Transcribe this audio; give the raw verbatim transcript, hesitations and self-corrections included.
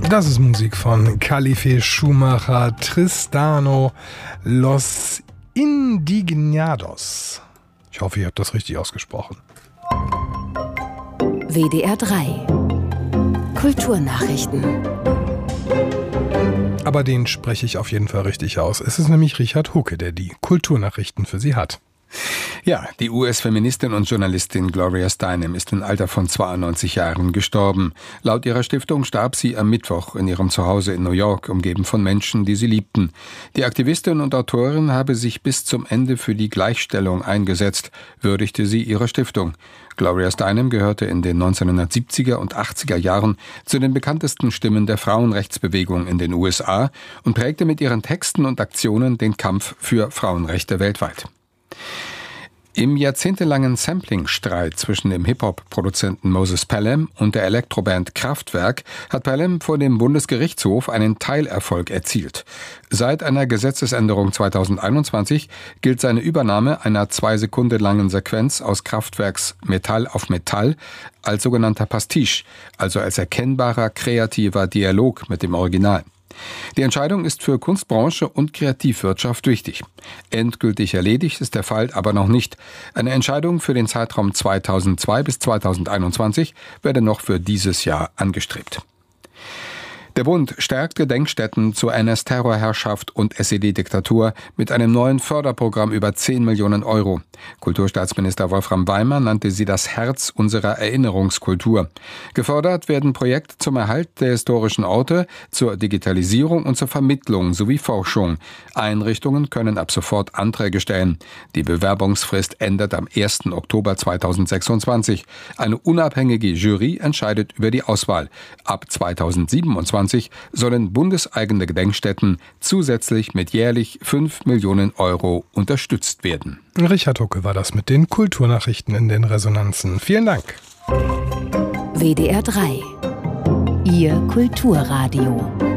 Das ist Musik von Khalife Schumacher, Tristano Los Indignados. Ich hoffe, ihr habt das richtig ausgesprochen. W D R drei Kulturnachrichten. Aber den spreche ich auf jeden Fall richtig aus. Es ist nämlich Richard Hucke, der die Kulturnachrichten für Sie hat. Ja, die U S-Feministin und Journalistin Gloria Steinem ist im Alter von zweiundneunzig Jahren gestorben. Laut ihrer Stiftung starb sie am Mittwoch in ihrem Zuhause in New York, umgeben von Menschen, die sie liebten. Die Aktivistin und Autorin habe sich bis zum Ende für die Gleichstellung eingesetzt, würdigte sie ihre Stiftung. Gloria Steinem gehörte in den neunzehnhundertsiebziger und achtziger Jahren zu den bekanntesten Stimmen der Frauenrechtsbewegung in den U S A und prägte mit ihren Texten und Aktionen den Kampf für Frauenrechte weltweit. Im jahrzehntelangen Sampling-Streit zwischen dem Hip-Hop-Produzenten Moses Pelham und der Elektroband Kraftwerk hat Pelham vor dem Bundesgerichtshof einen Teilerfolg erzielt. Seit einer Gesetzesänderung zweitausendeinundzwanzig gilt seine Übernahme einer zwei Sekunden langen Sequenz aus Kraftwerks Metall auf Metall als sogenannter Pastiche, also als erkennbarer kreativer Dialog mit dem Original. Die Entscheidung ist für Kunstbranche und Kreativwirtschaft wichtig. Endgültig erledigt ist der Fall aber noch nicht. Eine Entscheidung für den Zeitraum zweitausendzwei bis zweitausendeinundzwanzig werde noch für dieses Jahr angestrebt. Der Bund stärkt Gedenkstätten zur N S-Terrorherrschaft und S E D-Diktatur mit einem neuen Förderprogramm über zehn Millionen Euro. Kulturstaatsminister Wolfram Weimer nannte sie das Herz unserer Erinnerungskultur. Gefördert werden Projekte zum Erhalt der historischen Orte, zur Digitalisierung und zur Vermittlung sowie Forschung. Einrichtungen können ab sofort Anträge stellen. Die Bewerbungsfrist endet am ersten Oktober zweitausendsechsundzwanzig. Eine unabhängige Jury entscheidet über die Auswahl. Ab zweitausendsiebenundzwanzig sollen bundeseigene Gedenkstätten zusätzlich mit jährlich fünf Millionen Euro unterstützt werden. Richard Hucke war das mit den Kulturnachrichten in den Resonanzen. Vielen Dank. W D R drei. Ihr Kulturradio.